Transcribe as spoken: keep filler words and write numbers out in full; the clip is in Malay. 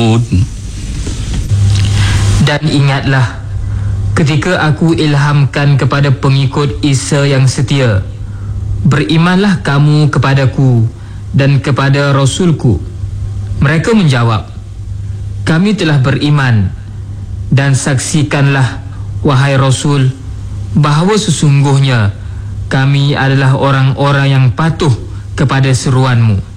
Dan ingatlah, ketika aku ilhamkan kepada pengikut Isa yang setia, berimanlah kamu kepadaku dan kepada Rasulku. Mereka menjawab, kami telah beriman. Dan saksikanlah, wahai Rasul, bahawa sesungguhnya kami adalah orang-orang yang patuh kepada seruanmu.